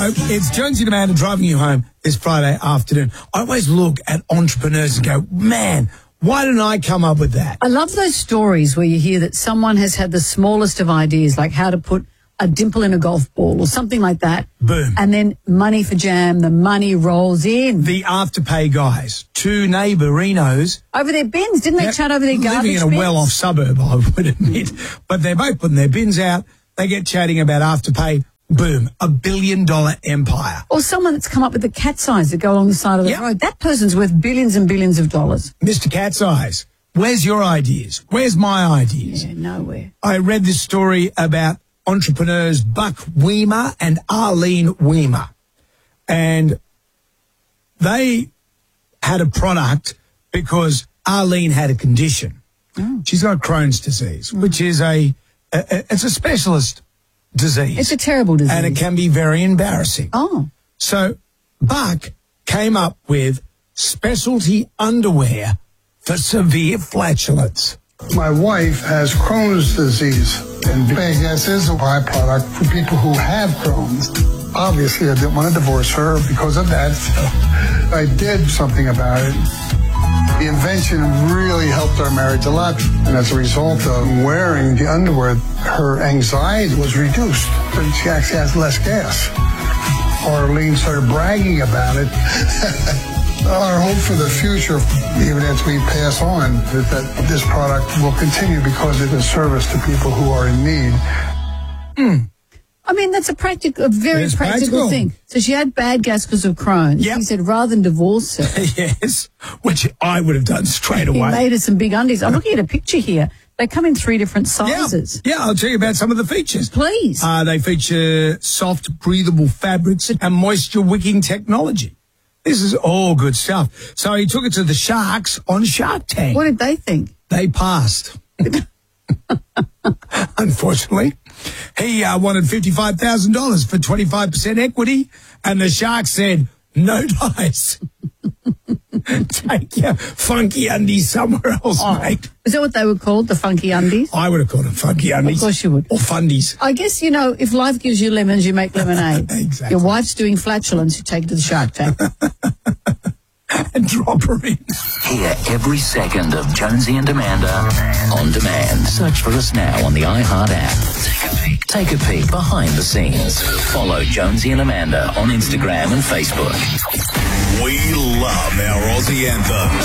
So it's Jonesy and Amanda driving you home this Friday afternoon. I always look at entrepreneurs and go, man, why didn't I come up with that? I love those stories where you hear that someone has had the smallest of ideas, like how to put a dimple in a golf ball or something like that. Boom. And then money for jam, the money rolls in. The Afterpay guys, two neighbourinos. Over their bins, didn't they chat over their garbage living in a bins? well-off suburb, I would admit. But they're both putting their bins out. They get chatting about Afterpay. Boom, $1 billion empire. Or someone that's come up with the cat's eyes that go along the side of the road. That person's worth billions and billions of dollars. Mr. Cat's Eyes, where's your ideas? Where's my ideas? Yeah, nowhere. I read this story about entrepreneurs Buck Weimer and Arlene Weimer. And they had a product because Arlene had a condition. Oh. She's got Crohn's disease, which is it's a specialist disease. It's a terrible disease. And it can be very embarrassing. Oh. So Buck came up with specialty underwear for severe flatulence. My wife has Crohn's disease, and bad gas is a byproduct for people who have Crohn's. Obviously, I didn't want to divorce her because of that, so I did something about it. The invention really helped our marriage a lot, and as a result of wearing the underwear, her anxiety was reduced, but she actually has less gas. Arlene started bragging about it. Our hope for the future, even as we pass on, is that this product will continue because it is service to people who are in need. I mean, that's a very practical thing. So she had bad gas because of Crohn's. Yep. He said rather than divorce her. Yes, which I would have done straight away. He made her some big undies. I'm looking at a picture here. They come in 3 different sizes. Yeah, I'll tell you about some of the features. Please. They feature soft, breathable fabrics and moisture-wicking technology. This is all good stuff. So he took it to the Sharks on Shark Tank. What did they think? They passed. Unfortunately. He wanted $55,000 for 25% equity, and the Sharks said, no dice. Take your funky undies somewhere else, mate. Is that what they were called, the funky undies? I would have called them funky undies. Of course you would. Or fundies. I guess, if life gives you lemons, you make lemonade. Exactly. Your wife's doing flatulence, you take it to the Shark Tank. And drop her in. Hear every second of Jonesy and Amanda on demand. Search for us now on the iHeart app. Take a peek behind the scenes. Follow Jonesy and Amanda on Instagram and Facebook. We love our Aussie anthems.